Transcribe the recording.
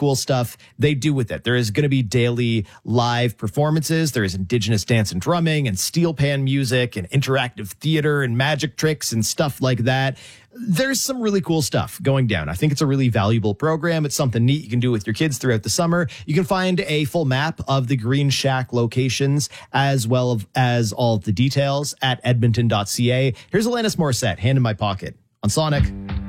cool stuff they do with it. There is going to be daily live performances. There is Indigenous dance and drumming and steel pan music and interactive theater and magic tricks and stuff like that. There's some really cool stuff going down. I think it's a really valuable program. It's something neat you can do with your kids throughout the summer. You can find a full map of the Green Shack locations as well as all of the details at edmonton.ca. Here's Alanis Morissette, Hand in My Pocket on Sonic.